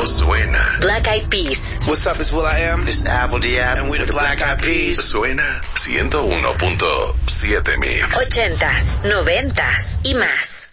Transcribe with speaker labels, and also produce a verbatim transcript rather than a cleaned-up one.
Speaker 1: suena.
Speaker 2: Black Eyed Peas.
Speaker 3: What's up, it's will.i.am.
Speaker 4: This is Apple Diab.
Speaker 3: And we're the Black Eyed Peas.
Speaker 1: Suena ciento uno punto siete Mix.
Speaker 2: Ochentas, noventas y más.